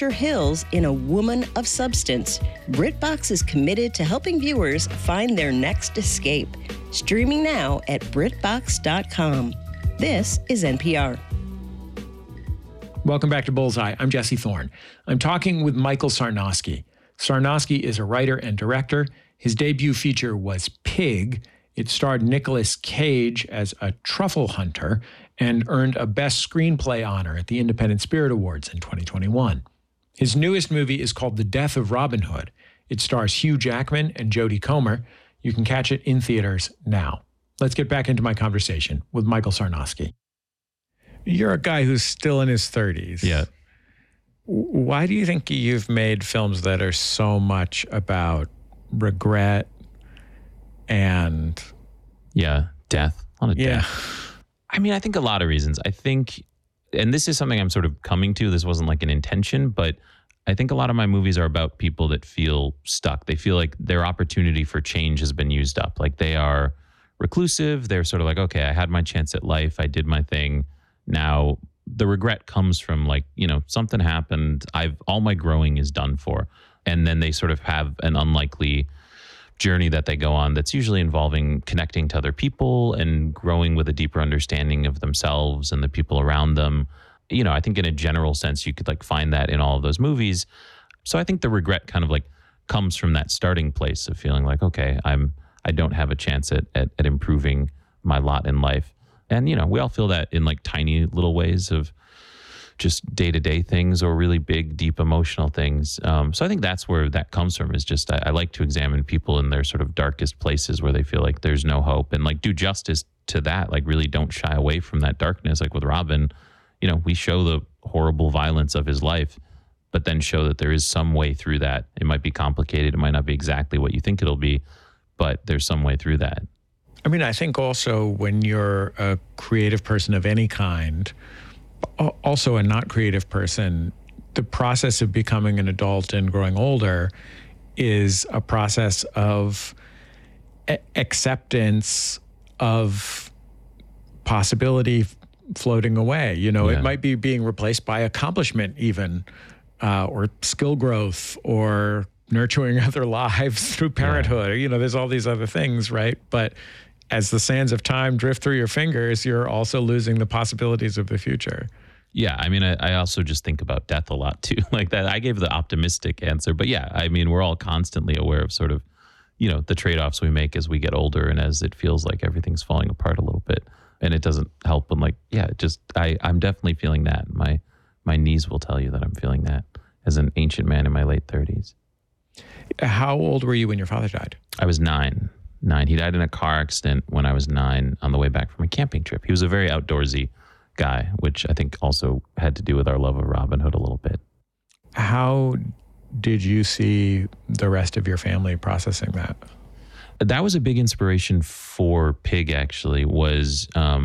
Berkshire Hills in A Woman of Substance, BritBox is committed to helping viewers find their next escape. Streaming now at BritBox.com. This is NPR. Welcome back to Bullseye. I'm Jesse Thorne. I'm talking with Michael Sarnoski. Sarnoski is a writer and director. His debut feature was Pig. It starred Nicolas Cage as a truffle hunter and earned a Best Screenplay honor at the Independent Spirit Awards in 2021. His newest movie is called The Death of Robin Hood. It stars Hugh Jackman and Jodie Comer. You can catch it in theaters now. Let's get back into my conversation with Michael Sarnoski. You're a guy who's still in his 30s. Yeah. Why do you think you've made films that are so much about regret and... Yeah, death. A lot of death. I mean, I think a lot of reasons. I think, and this is something I'm sort of coming to, this wasn't like an intention, but I think a lot of my movies are about people that feel stuck. They feel like their opportunity for change has been used up. Like they are reclusive. They're sort of like, okay, I had my chance at life. I did my thing. Now the regret comes from like, you know, something happened. All my growing is done for. And then they sort of have an unlikely journey that they go on that's usually involving connecting to other people and growing with a deeper understanding of themselves and the people around them. You know, I think in a general sense, you could like find that in all of those movies. So I think the regret kind of like comes from that starting place of feeling like, okay, I don't have a chance at improving my lot in life. And, you know, we all feel that in like tiny little ways of just day-to-day things or really big, deep emotional things. So I think that's where that comes from, is just I like to examine people in their sort of darkest places where they feel like there's no hope and like do justice to that, like really don't shy away from that darkness. Like with Robin, you know, we show the horrible violence of his life, but then show that there is some way through that. It might be complicated. It might not be exactly what you think it'll be, but there's some way through that. I mean, I think also when you're a creative person of any kind, also a not creative person, the process of becoming an adult and growing older is a process of acceptance of possibility floating away. You know, It might be being replaced by accomplishment even, or skill growth, or nurturing other lives through parenthood. You know, there's all these other things, right? But as the sands of time drift through your fingers, you're also losing the possibilities of the future. Yeah, I mean, I also just think about death a lot too. Like that, I gave the optimistic answer, but yeah, I mean, we're all constantly aware of sort of, you know, the trade-offs we make as we get older and as it feels like everything's falling apart a little bit, and it doesn't help. And like, yeah, I'm definitely feeling that. My knees will tell you that I'm feeling that as an ancient man in my late 30s. How old were you when your father died? I was 9. He died in a car accident when I was 9 on the way back from a camping trip. He was a very outdoorsy guy, which I think also had to do with our love of Robin Hood a little bit. How did you see the rest of your family processing that? That was a big inspiration for Pig, actually, was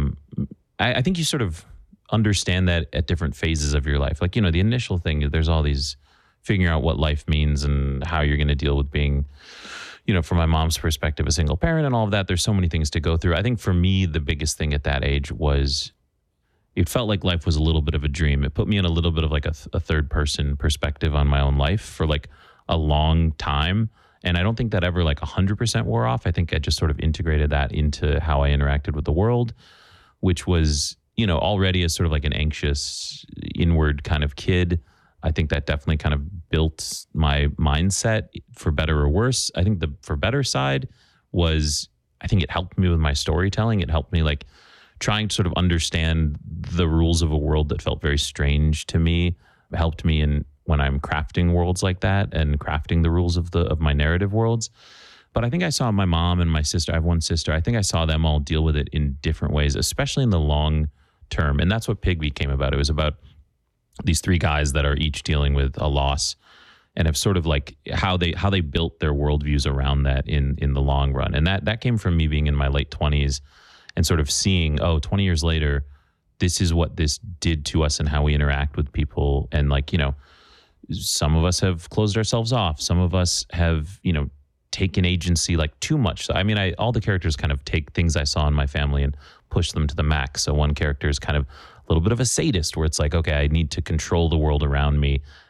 I think you sort of understand that at different phases of your life. Like, you know, the initial thing, there's all these figuring out what life means and how you're going to deal with being, you know, from my mom's perspective, a single parent and all of that. There's so many things to go through. I think for me, the biggest thing at that age was it felt like life was a little bit of a dream. It put me in a little bit of like a third person perspective on my own life for like a long time. And I don't think that ever like 100% wore off. I think I just sort of integrated that into how I interacted with the world, which was, you know, already as sort of like an anxious, inward kind of kid. I think that definitely kind of built my mindset for better or worse. I think the for better side was, I think it helped me with my storytelling. It helped me like trying to sort of understand the rules of a world that felt very strange to me. It helped me in when I'm crafting worlds like that and crafting the rules of my narrative worlds. But I think I saw my mom and my sister, I have one sister, I think I saw them all deal with it in different ways, especially in the long term. And that's what Pig became about. It was about these 3 guys that are each dealing with a loss and have sort of like how they built their worldviews around that in the long run. And that came from me being in my late 20s and sort of seeing, 20 years later, this is what this did to us and how we interact with people. And like, you know, some of us have closed ourselves off. Some of us have, you know, taken agency like too much. So, I mean, all the characters kind of take things I saw in my family and push them to the max. So one character is kind of a little bit of a sadist where it's like, okay, I need to control the world around me.